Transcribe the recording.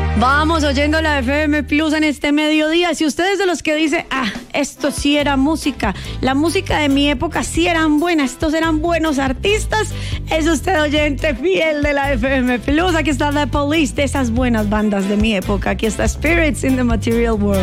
Vamos oyendo la FM Plus en este mediodía. Si usted es de los que dice, esto sí era música, la música de mi época sí eran buenas, estos eran buenos artistas, es usted oyente fiel de la FM Plus. Aquí está The Police, de esas buenas bandas de mi época. Aquí está Spirits in the Material World.